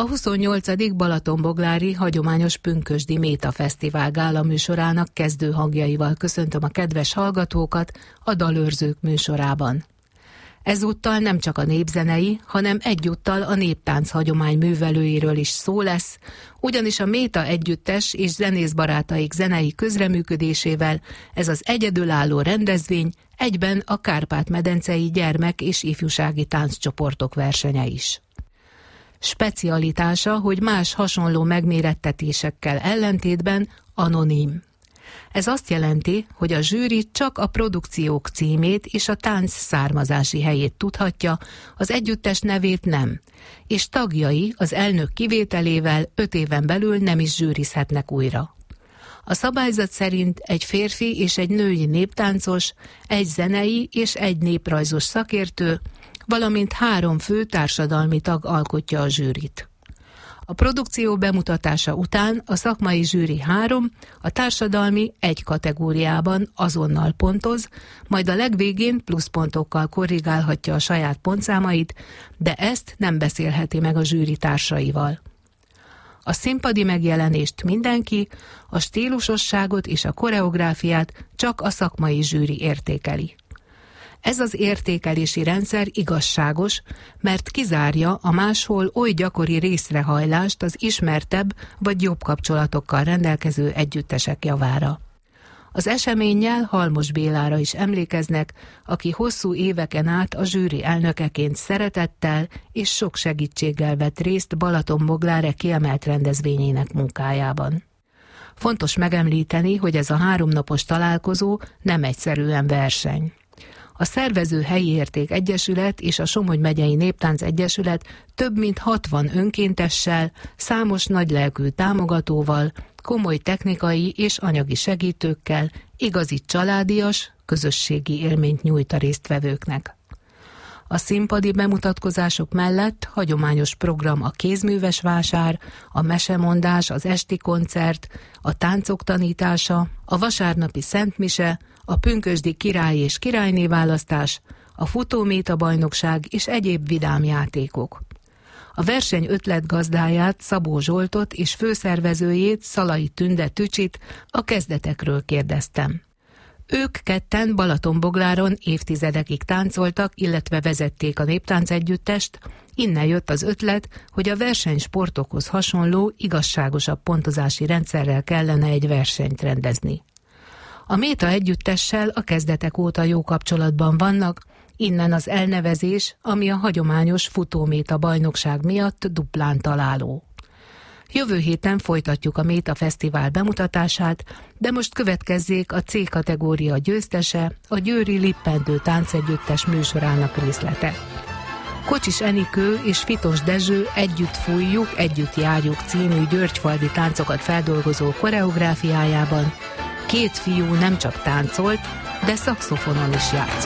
A 28. Balatonboglári hagyományos pünkösdi Méta Fesztivál gála műsorának kezdő hangjaival köszöntöm a kedves hallgatókat a Dalőrzők műsorában. Ezúttal nem csak a népzenei, hanem egyúttal a néptánc hagyomány művelőiről is szó lesz, ugyanis a Méta együttes és zenészbarátaik zenei közreműködésével ez az egyedülálló rendezvény egyben a Kárpát-medencei gyermek- és ifjúsági tánccsoportok versenye is. Specialitása, hogy más hasonló megmérettetésekkel ellentétben anonim. Ez azt jelenti, hogy a zsűri csak a produkciók címét és a tánc származási helyét tudhatja, az együttes nevét nem, és tagjai az elnök kivételével 5 éven belül nem is zsűrizhetnek újra. A szabályzat szerint egy férfi és egy női néptáncos, egy zenei és egy néprajzos szakértő, valamint 3 fő társadalmi tag alkotja a zsűrit. A produkció bemutatása után a szakmai zsűri 3, a társadalmi 1 kategóriában azonnal pontoz, majd a legvégén pluszpontokkal korrigálhatja a saját pontszámait, de ezt nem beszélheti meg a zsűri társaival. A színpadi megjelenést mindenki, a stílusosságot és a koreográfiát csak a szakmai zsűri értékeli. Ez az értékelési rendszer igazságos, mert kizárja a máshol oly gyakori részrehajlást az ismertebb vagy jobb kapcsolatokkal rendelkező együttesek javára. Az eseménnyel Halmos Bélára is emlékeznek, aki hosszú éveken át a zsűri elnökeként szeretettel és sok segítséggel vett részt Balatonbogláre kiemelt rendezvényének munkájában. Fontos megemlíteni, hogy ez a 3 napos találkozó nem egyszerűen verseny. A szervező Helyi Érték Egyesület és a Somogy megyei Néptánc Egyesület több mint 60 önkéntessel, számos nagylelkű támogatóval, komoly technikai és anyagi segítőkkel igazi családias, közösségi élményt nyújt a résztvevőknek. A színpadi bemutatkozások mellett hagyományos program a kézműves vásár, a mesemondás, az esti koncert, a táncok tanítása, a vasárnapi szentmise, a pünkösdi király és királyné választás, a futóméta bajnokság és egyéb vidám játékok. A verseny ötletgazdáját, Szabó Zsoltot és főszervezőjét, Szalai Tünde Tücsit a kezdetekről kérdeztem. Ők ketten Balatonbogláron évtizedekig táncoltak, illetve vezették a néptánc együttest, innen jött az ötlet, hogy a versenysportokhoz hasonló, igazságosabb pontozási rendszerrel kellene egy versenyt rendezni. A Méta együttessel a kezdetek óta jó kapcsolatban vannak, innen az elnevezés, ami a hagyományos futóméta bajnokság miatt duplán találó. Jövő héten folytatjuk a Méta Fesztivál bemutatását, de most következzék a C kategória győztese, a győri Lippendő táncegyüttes műsorának részlete. Kocsis Enikő és Fitos Dezső Együtt fújjuk, együtt járjuk című györgyfalvi táncokat feldolgozó koreográfiájában 2 fiú nem csak táncolt, de szaxofonon is játszott.